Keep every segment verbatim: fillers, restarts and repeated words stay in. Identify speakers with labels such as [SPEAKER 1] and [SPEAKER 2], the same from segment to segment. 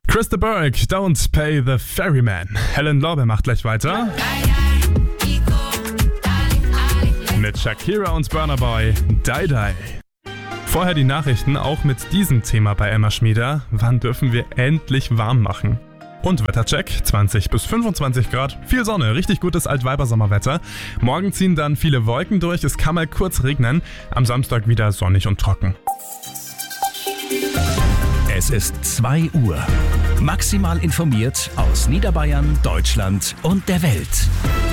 [SPEAKER 1] Chris de Burgh, Don't Pay the Ferryman. Helen Lorbe macht gleich weiter. Mit Shakira und Burna Boy, Die Die. Vorher die Nachrichten, auch mit diesem Thema bei Emma Schmieder. Wann dürfen wir endlich warm machen? Und Wettercheck, zwanzig bis fünfundzwanzig Grad, viel Sonne, richtig gutes Altweibersommerwetter. Morgen ziehen dann viele Wolken durch, es kann mal kurz regnen. Am Samstag wieder sonnig und trocken.
[SPEAKER 2] Es ist zwei Uhr. Maximal informiert aus Niederbayern, Deutschland und der Welt.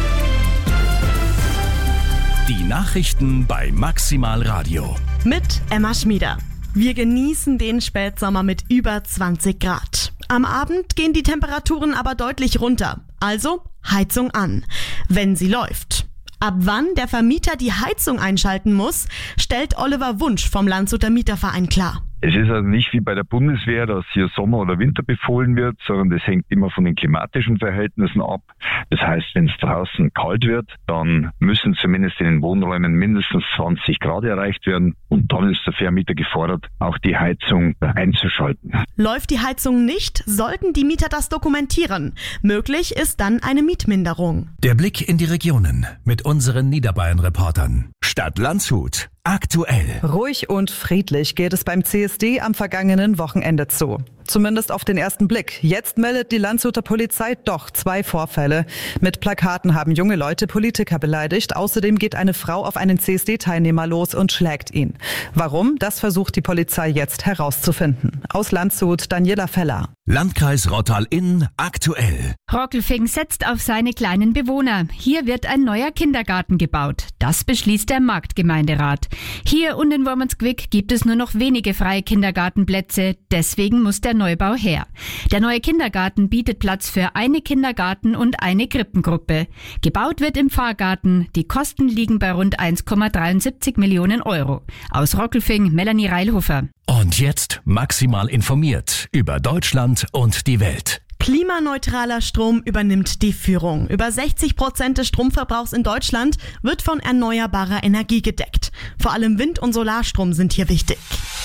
[SPEAKER 2] Die Nachrichten bei Maximal Radio.
[SPEAKER 3] Mit Emma Schmieder. Wir genießen den Spätsommer mit über zwanzig Grad. Am Abend gehen die Temperaturen aber deutlich runter. Also Heizung an, wenn sie läuft. Ab wann der Vermieter die Heizung einschalten muss, stellt Oliver Wunsch vom Landshuter Mieterverein klar.
[SPEAKER 4] Es ist also nicht wie bei der Bundeswehr, dass hier Sommer oder Winter befohlen wird, sondern das hängt immer von den klimatischen Verhältnissen ab. Das heißt, wenn es draußen kalt wird, dann müssen zumindest in den Wohnräumen mindestens zwanzig Grad erreicht werden und dann ist der Vermieter gefordert, auch die Heizung einzuschalten.
[SPEAKER 3] Läuft die Heizung nicht, sollten die Mieter das dokumentieren. Möglich ist dann eine Mietminderung.
[SPEAKER 2] Der Blick in die Regionen mit unseren Niederbayern-Reportern. Stadt Landshut. Aktuell.
[SPEAKER 5] Ruhig und friedlich geht es beim C S D am vergangenen Wochenende zu. Zumindest auf den ersten Blick. Jetzt meldet die Landshuter Polizei doch zwei Vorfälle. Mit Plakaten haben junge Leute Politiker beleidigt. Außerdem geht eine Frau auf einen C S D-Teilnehmer los und schlägt ihn. Warum? Das versucht die Polizei jetzt herauszufinden. Aus Landshut, Daniela Feller.
[SPEAKER 2] Landkreis Rottal-Inn aktuell.
[SPEAKER 6] Rockelfing setzt auf seine kleinen Bewohner. Hier wird ein neuer Kindergarten gebaut. Das beschließt der Marktgemeinderat. Hier und in Wormansquick gibt es nur noch wenige freie Kindergartenplätze. Deswegen muss der Neubau her. Der neue Kindergarten bietet Platz für eine Kindergarten- und eine Krippengruppe. Gebaut wird im Pfarrgarten. Die Kosten liegen bei rund eins Komma dreiundsiebzig Millionen Euro. Aus Rockelfing, Melanie Reilhofer.
[SPEAKER 2] Und jetzt maximal informiert über Deutschland und die Welt.
[SPEAKER 3] Klimaneutraler Strom übernimmt die Führung. Über sechzig Prozent des Stromverbrauchs in Deutschland wird von erneuerbarer Energie gedeckt. Vor allem Wind- und Solarstrom sind hier wichtig.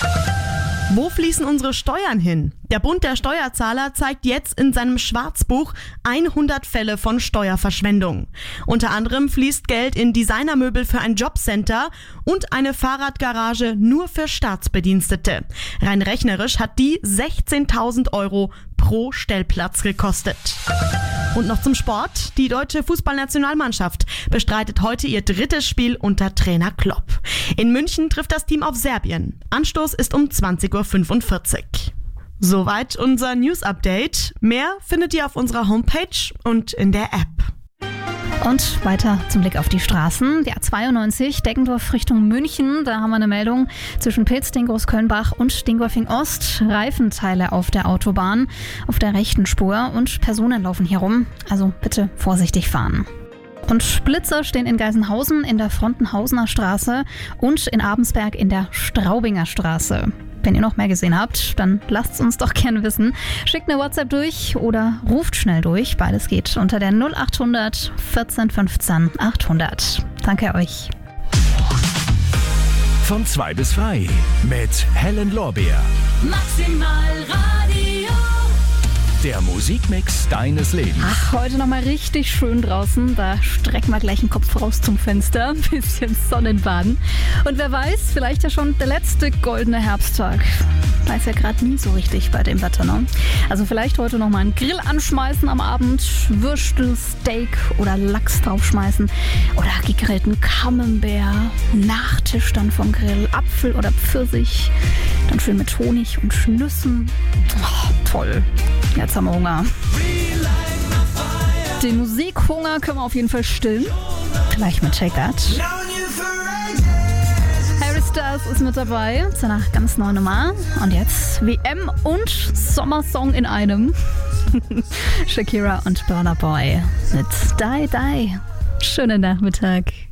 [SPEAKER 3] Wo fließen unsere Steuern hin? Der Bund der Steuerzahler zeigt jetzt in seinem Schwarzbuch hundert Fälle von Steuerverschwendung. Unter anderem fließt Geld in Designermöbel für ein Jobcenter und eine Fahrradgarage nur für Staatsbedienstete. Rein rechnerisch hat die sechzehntausend Euro pro Stellplatz gekostet. Und noch zum Sport. Die deutsche Fußballnationalmannschaft bestreitet heute ihr drittes Spiel unter Trainer Klopp. In München trifft das Team auf Serbien. Anstoß ist um zwanzig Uhr fünfundvierzig. Soweit unser News-Update. Mehr findet ihr auf unserer Homepage und in der App.
[SPEAKER 7] Und weiter zum Blick auf die Straßen. Die A zweiundneunzig, Deggendorf Richtung München. Da haben wir eine Meldung zwischen Pilz, Dingolfs-Kölnbach und Dingolfing Ost. Reifenteile auf der Autobahn auf der rechten Spur und Personen laufen hier rum. Also bitte vorsichtig fahren. Und Blitzer stehen in Geisenhausen in der Frontenhausener Straße und in Abensberg in der Straubinger Straße. Wenn ihr noch mehr gesehen habt, dann lasst es uns doch gerne wissen. Schickt eine WhatsApp durch oder ruft schnell durch. Beides geht unter der null achthundert vierzehn fünfzehn achthundert. Danke euch.
[SPEAKER 2] Von zwei bis drei mit Helen Lorbeer.
[SPEAKER 8] Maximal Radio.
[SPEAKER 2] Der Musikmix deines Lebens.
[SPEAKER 7] Ach, heute nochmal richtig schön draußen. Da strecken wir gleich den Kopf raus zum Fenster. Ein bisschen Sonnenbaden. Und wer weiß, vielleicht ja schon der letzte goldene Herbsttag. Weiß ja gerade nie so richtig bei dem Wetter, ne? Also vielleicht heute nochmal einen Grill anschmeißen am Abend. Würstel, Steak oder Lachs draufschmeißen. Oder gegrillten Camembert. Nachtisch dann vom Grill. Apfel oder Pfirsich. Dann schön mit Honig und Nüssen. Oh, toll. Jetzt haben wir Hunger. Den Musikhunger können wir auf jeden Fall stillen. Gleich mit Take That. Harry Styles ist mit dabei zu einer ganz neuen Nummer. Und jetzt W M und Sommersong in einem. Shakira und Burna Boy mit Die Die. Schönen Nachmittag.